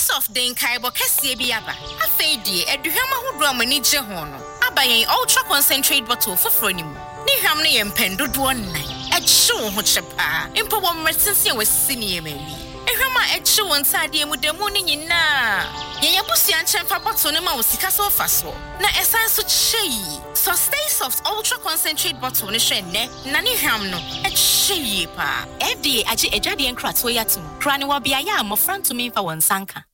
Soft den kaibo kɛseɛ bi aba. Afei die aduhwam ahodoɔ amani gye ho no. Aba yɛn ultra concentrate bottle foforo ni mu. Ni hwam no yɛ mpendodoɔ 9. Ɛhye ho kyɛpa. Mpo wɔ mmerɛtense wɔ sini emawi. Ehwam a ɛhye wɔn ntadeɛ mu demu ne nyinaa. Yɛn abusua nkyɛmfa bottle no ma wo sika so fa so. Na ɛsan so kyɛyi. So stay soft ultra concentrate bottle no hwɛ nɛ. Na ni hwam no ɛhye yie pa. FDA agye adwadeɛ nkratoɔ yatum. Kra ne wɔ bia ya mmɔfra ntumi mfa wɔn sanka.